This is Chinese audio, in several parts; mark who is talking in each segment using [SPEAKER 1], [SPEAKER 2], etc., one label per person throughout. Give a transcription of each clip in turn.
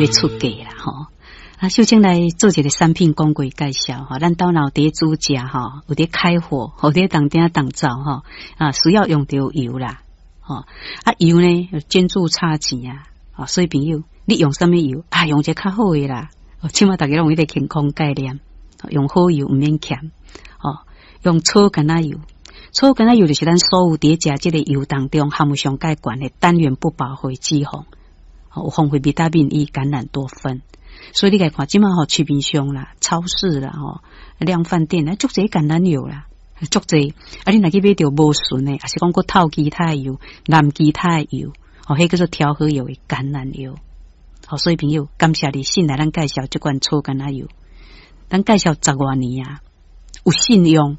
[SPEAKER 1] 要出价啦吼。啊，秀清来做一个产品广告介绍哈，咱岛内有伫煮食哈，有伫开火，有伫当鼎当灶哈，啊，需要用到油啦，哦，啊油呢捐助差钱啊，啊，所以朋友你用什么油啊？用一个较好的啦，起码大家拢有一个健康概念，用好油唔免欠，哦，用草橄榄油，草橄榄油就是咱所有伫食这个油当中含有上介悬的单元不饱和脂肪，有丰富维他命 E、橄榄多酚。所以你来看，即马吼市面上啦、超市啦、吼量贩店啦，足侪橄榄油啦，足侪。啊，你若去买着无纯诶，还是讲个透其他诶油、蓝其他诶油，哦，迄叫做调和油诶橄榄油。好，所以朋友，感谢你信来咱介绍即款草橄榄油，咱介绍10多年啊，有信用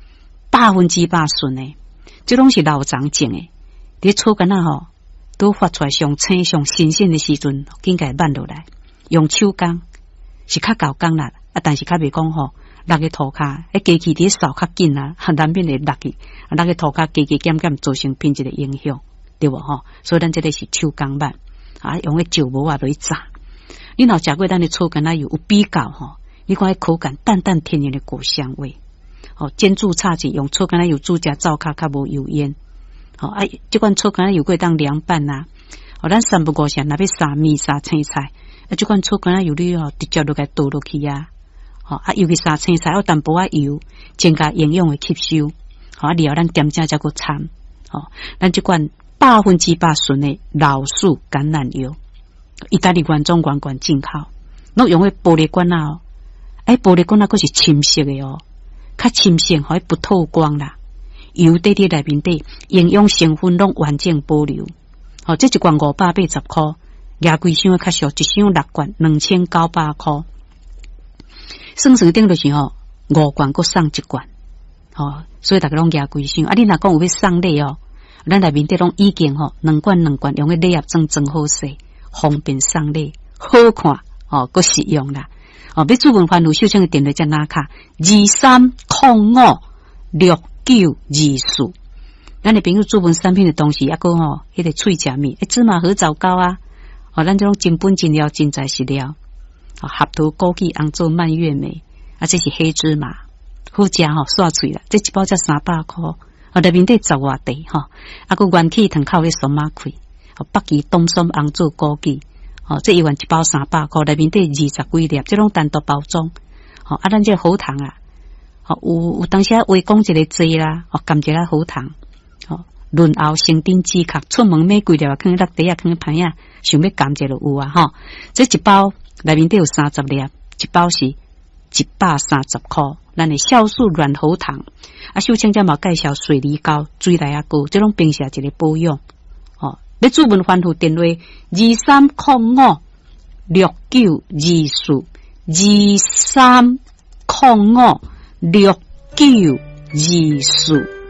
[SPEAKER 1] ，100%纯诶，即拢是老长种诶。你草橄榄吼，都发出来上青上新鲜诶时阵，紧甲慢落来。用手工是较高工啦，啊，但是较袂讲吼，落个涂骹，机器伫扫较紧啊，难免会落去，落个涂骹加加减减造成品质的影响，对无吼？所以咱这个是手工版啊，用个石磨啊来炸。你若食过咱的草橄榄油有比较吼，你看口感淡淡天然的果香味，哦，煎煮炒制用草橄榄油煮食灶骹较无油烟，哦，啊，这款草橄榄油可以当凉拌啊，哦，咱3不5时若要杀面杀青菜。啊，这款草橄榄油你哦，直接就该倒落去啊！好啊，尤其杀青菜要淡薄仔油，增加营养的吸收。好啊，然后咱点正才个掺。好，咱这款100%纯的老树橄榄油，意大利原装原进口，拢用的玻璃管啊哦，哎，玻璃管啊，佫是深色的哦，较深色，可以不透光啦。油底底内面底营养成分拢完整保留。好，这一罐580块。廿几箱较俗，一箱6罐2900块，算算顶就是吼5罐佮送1罐，哦，所以大家拢廿几箱。啊，你若讲有要送礼哦，咱内面底拢已经吼2罐用个礼盒装好势，方便送礼，好看哦，佮实用啦。哦，要主文番有秀清的电话在哪卡23056924，咱的朋友主文产品的东西，抑个吼，迄个脆食面，芝麻合枣糕啊。哦，咱这种真本真料真材实料，哦，合桃枸杞红枣蔓越莓，啊，这是黑芝麻，好食吼，刷脆啦，这一包才300块，哦，内面底10外地吼，啊，个元气糖靠咧酸马开，哦，北极冬松红枣枸杞，哦，这一包300块，内面底20几粒，这种单独包装，哦，啊，咱这好糖啊，哦，有当时话讲一个剂啦，哦，甘一个好糖，哦。润喉生津止咳，出门买几粒啊？放落地啊，放盘啊，想要甘蔗就有啊吼。这一包内面都有30粒，一包是130块。咱的酵素软喉糖，啊，秀清家嘛介绍水梨膏、水来啊膏，这种平时一个保养。哦，要主文番号电话23056924，23056924。